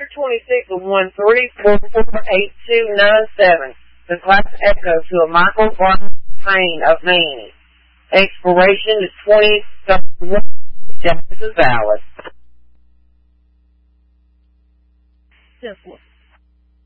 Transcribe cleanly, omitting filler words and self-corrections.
26 of 1-3-4-4-8-2-9-7. The class echo to a Michael Brian Payne of Maine. Expiration is 2031. This is valid. Just